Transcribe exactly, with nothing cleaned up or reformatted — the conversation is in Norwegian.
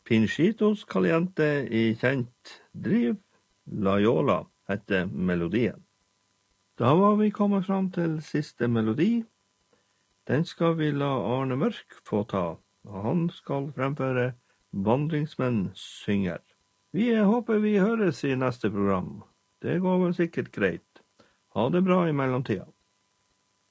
Pinchitos Caliente I kjent driv Layola heter melodien. Da var vi kommet fram til siste melodi. Den skal vi la Arne Mørk få ta, og han skal fremføre Vandringsmenn synger. Vi håper vi høres I neste program. Det går vel sikkert greit. Ha det bra I mellomtida.